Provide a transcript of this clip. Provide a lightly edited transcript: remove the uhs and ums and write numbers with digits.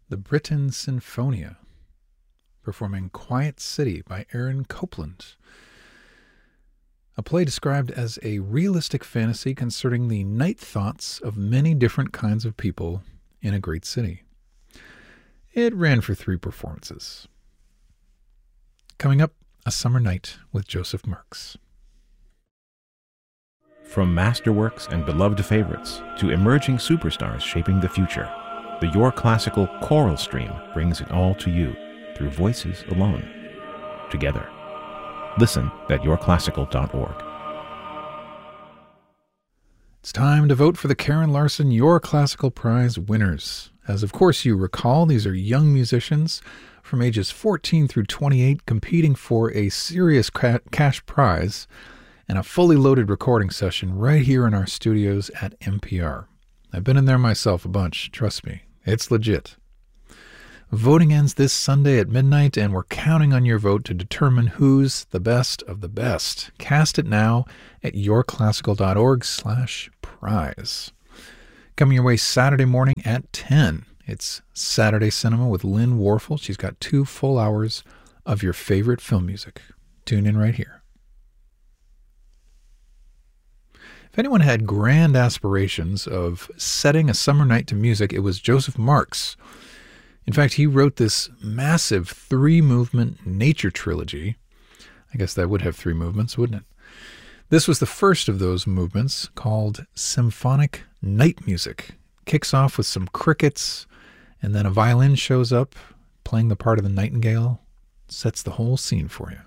The Britten Sinfonia, performing Quiet City by Aaron Copland, a play described as a realistic fantasy concerning the night thoughts of many different kinds of people in a great city. It ran for 3 performances. Coming up, A Summer Night with Joseph Marks. From masterworks and beloved favorites to emerging superstars shaping the future, the Your Classical choral stream brings it all to you through voices alone, together. Listen at yourclassical.org. It's time to vote for the Karen Larson Your Classical Prize winners. As of course you recall, these are young musicians from ages 14 through 28 competing for a serious cash prize and a fully loaded recording session right here in our studios at NPR. I've been in there myself a bunch, trust me, it's legit. Voting ends this Sunday at midnight, and we're counting on your vote to determine who's the best of the best. Cast it now at yourclassical.org/prize. Coming your way Saturday morning at 10. It's Saturday Cinema with Lynn Warfel. She's got 2 full hours of your favorite film music. Tune in right here. If anyone had grand aspirations of setting a summer night to music, it was Joseph Marks. In fact, he wrote this massive 3-movement nature trilogy. I guess that would have 3 movements, wouldn't it? This was the first of those movements, called Symphonic Night Music. Kicks off with some crickets, and then a violin shows up, playing the part of the nightingale, sets the whole scene for you.